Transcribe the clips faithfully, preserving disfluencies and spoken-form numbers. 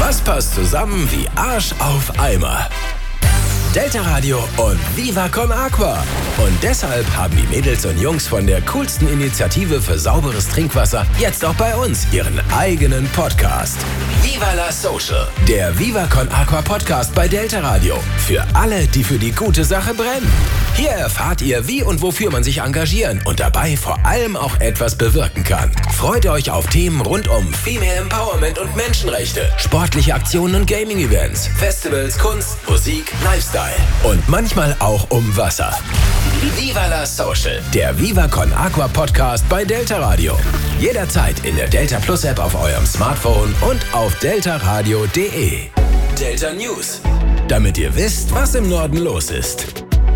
Was passt zusammen wie Arsch auf Eimer? Delta Radio und Viva Con Aqua. Und deshalb haben die Mädels und Jungs von der coolsten Initiative für sauberes Trinkwasser jetzt auch bei uns ihren eigenen Podcast. Viva la Social, der Viva Con Aqua Podcast bei Delta Radio. Für alle, die für die gute Sache brennen. Hier erfahrt ihr, wie und wofür man sich engagieren und dabei vor allem auch etwas bewirken kann. Freut euch auf Themen rund um Female Empowerment und Menschenrechte, sportliche Aktionen und Gaming-Events, Festivals, Kunst, Musik, Lifestyle und manchmal auch um Wasser. Viva la Social, der Viva Con Aqua Podcast bei Delta Radio. Jederzeit in der Delta Plus App auf eurem Smartphone und auf deltaradio punkt de. Delta News, damit ihr wisst, was im Norden los ist.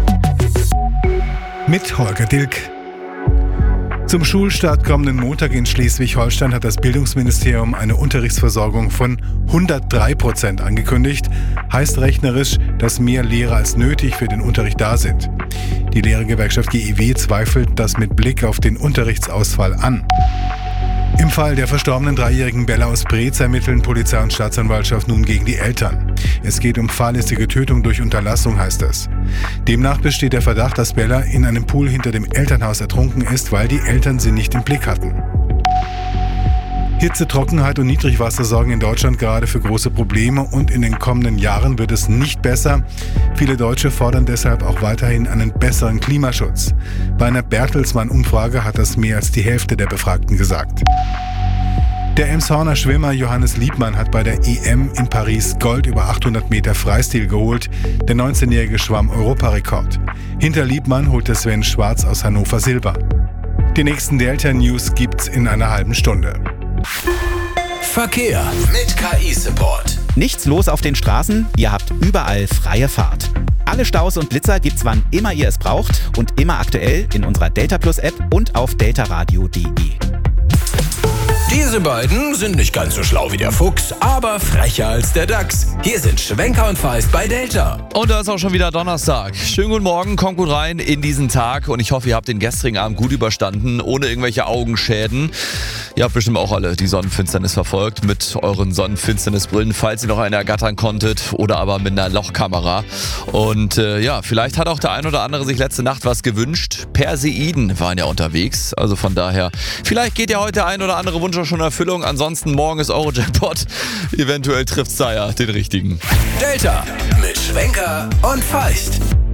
Mit Holger Dilk. Zum Schulstart kommenden Montag in Schleswig-Holstein hat das Bildungsministerium eine Unterrichtsversorgung von hundertdrei Prozent angekündigt. Heißt rechnerisch, dass mehr Lehrer als nötig für den Unterricht da sind. Die Lehrergewerkschaft G I W zweifelt das mit Blick auf den Unterrichtsausfall an. Im Fall der verstorbenen dreijährigen Bella aus Breetz ermitteln Polizei und Staatsanwaltschaft nun gegen die Eltern. Es geht um fahrlässige Tötung durch Unterlassung, heißt es. Demnach besteht der Verdacht, dass Bella in einem Pool hinter dem Elternhaus ertrunken ist, weil die Eltern sie nicht im Blick hatten. Hitze, Trockenheit und Niedrigwasser sorgen in Deutschland gerade für große Probleme und in den kommenden Jahren wird es nicht besser. Viele Deutsche fordern deshalb auch weiterhin einen besseren Klimaschutz. Bei einer Bertelsmann-Umfrage hat das mehr als die Hälfte der Befragten gesagt. Der Emshorner Schwimmer Johannes Liebmann hat bei der E M in Paris Gold über achthundert Meter Freistil geholt. Der neunzehnjährige schwamm Europarekord. Hinter Liebmann holte Sven Schwarz aus Hannover Silber. Die nächsten Delta News gibt's in einer halben Stunde. Verkehr mit K I-Support. Nichts los auf den Straßen, ihr habt überall freie Fahrt. Alle Staus und Blitzer gibt's wann immer ihr es braucht und immer aktuell in unserer Delta Plus App und auf deltaradio punkt de. Diese beiden sind nicht ganz so schlau wie der Fuchs, aber frecher als der Dachs. Hier sind Schwenker und Feist bei Delta. Und da ist auch schon wieder Donnerstag. Schönen guten Morgen, kommt gut rein in diesen Tag und ich hoffe, ihr habt den gestrigen Abend gut überstanden, ohne irgendwelche Augenschäden. Ihr habt bestimmt auch alle die Sonnenfinsternis verfolgt mit euren Sonnenfinsternisbrillen, falls ihr noch eine ergattern konntet oder aber mit einer Lochkamera. Und äh, ja, vielleicht hat auch der ein oder andere sich letzte Nacht was gewünscht. Perseiden waren ja unterwegs, also von daher, vielleicht geht ja heute der ein oder andere Wunsch auch schon in Erfüllung. Ansonsten morgen ist Euro-Jackpot. Eventuell trifft's da ja den richtigen. Delta mit Schwenker und Feist.